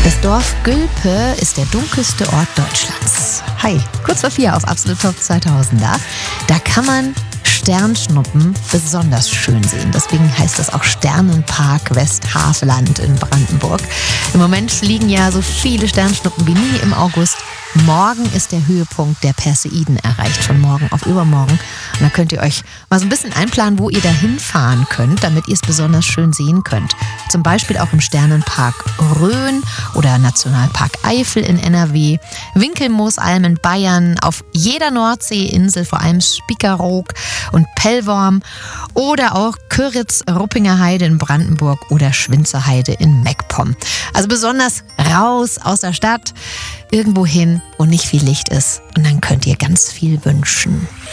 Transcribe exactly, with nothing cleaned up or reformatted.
Das Dorf Gülpe ist der dunkelste Ort Deutschlands. Hi, kurz vor vier auf Absolut Top zweitausender. Da kann man Sternschnuppen besonders schön sehen. Deswegen heißt das auch Sternenpark Westhaveland in Brandenburg. Im Moment fliegen ja so viele Sternschnuppen wie nie im August. Morgen ist der Höhepunkt der Perseiden erreicht, von morgen auf übermorgen. Und da könnt ihr euch mal so ein bisschen einplanen, wo ihr da hinfahren könnt, damit ihr es besonders schön sehen könnt. Zum Beispiel auch im Sternenpark Rhön oder Nationalpark Eifel in N R W, Winkelmoosalm in Bayern, auf jeder Nordseeinsel, vor allem Spiekeroog und Pellworm oder auch Köritz-Ruppinger Heide in Brandenburg oder Schwinzerheide in Meckpomm. Also besonders raus aus der Stadt, irgendwo hin, wo nicht viel Licht ist. Und dann könnt ihr ganz viel wünschen.